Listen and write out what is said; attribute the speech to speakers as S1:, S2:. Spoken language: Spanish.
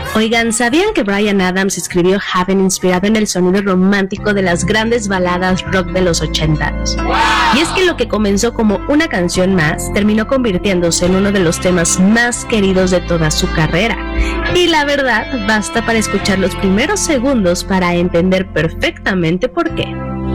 S1: Oigan, ¿sabían que Bryan Adams escribió Heaven inspirado en el sonido romántico de las grandes baladas rock de los 80s? Y es que lo que comenzó como una canción más, terminó convirtiéndose en uno de los temas más queridos de toda su carrera. Y la verdad, basta para escuchar los primeros segundos para entender perfectamente por qué.